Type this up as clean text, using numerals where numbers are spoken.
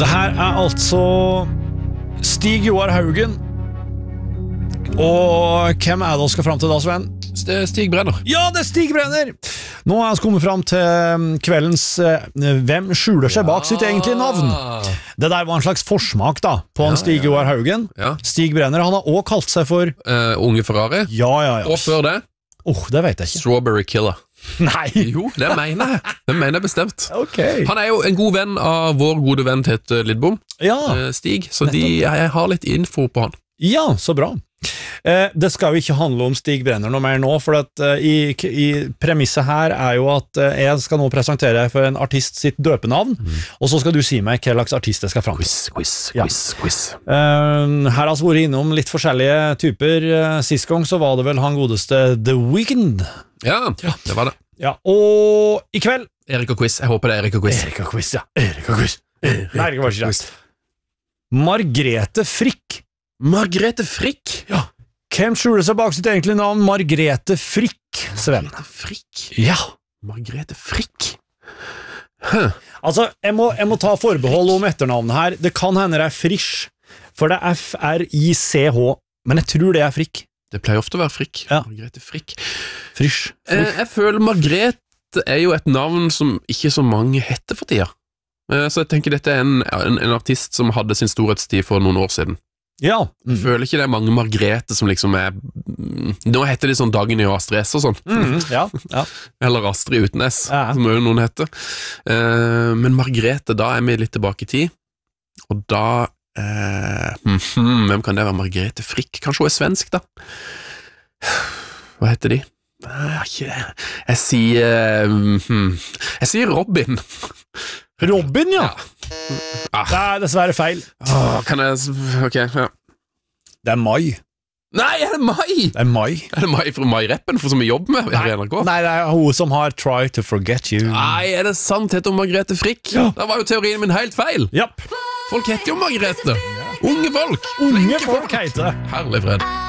Det her altså Stig Joar Haugen. Og hvem det vi skal frem til da, Sven? Det Stig Brenner. Ja, det Stig Brenner! Nå har vi kommet frem til kveldens Hvem skjuler seg bak sitt egentlige navn? Det der var en slags forsmak da på en Stig Joar Haugen. Stig Brenner, han har også kalt seg for Unge Ferrari. Ja. Og før det det vet jeg ikke. Strawberry Killer. Nei. Jo, det mener jeg. Det mener jeg bestemt. Okay. Han jo en god venn av vår gode venn Tete Lidbom, Stig, så jeg har litt info på han. Ja, så bra. Det skal jo ikke handle om Stig Brenner noe mer nå, for at i premisset her jo at jeg skal nå presentere for en artist sitt døpenavn, og så skal du si meg hva slags artist jeg skal fram til. Quiz. Her har vi vært innom litt forskjellige typer. Sist gang så var det vel han godeste The Weeknd. Ja, det var det. Ja, og i kveld Erik og Quiz, jeg håper det Erik og Quiz. Erik og Quiz, ja. Erik og Quiz. Nei, det var ikke rett. Margrethe Frick. Margrethe Frick? Ja. Hvem skjuler seg bak sitt egentlige navn? Margrethe Frick, Sven. Margrethe Frick? Ja. Margrethe Frick? Altså, jeg må ta forbehold om etternavnet her. Det kan hende det Frisch, for det F-R-I-C-H, men jeg tror det Frick. Det pleier ofte å være Frick. Ja. Margrethe Frick. Frisch. Jeg føler Margrethe jo et navn som ikke så mange heter for tida. Så jeg tenker dette en artist som hadde sin storhetstid for noen år siden. Ja. Jeg føler ikke det mange Margrethe som liksom nå heter de sånn Dagny og Astrid S og sånn. Ja. Eller Astrid uten S, som jo noen heter. Men Margrethe, da vi litt tilbake i tid, og da hvem kan det være? Margrethe Frick? Kanskje hun svensk, da? Hva heter de? Jeg sier Robin. Robin, ja. Det dessverre feil. Kan jeg... Ok, ja. Det Mai. Nei, det Mai? Det Mai. Det Mai fra Mai-rappen, som vi jobber med her i NRK? Nei, det hun som har Try to Forget You. Nei, det sant? Heter hun Margrethe Frick? Ja. Da var jo teorien min helt feil. Japp. Folk heter jo Margrethe. Unge folk. Unge folk heter det. Herlig fred.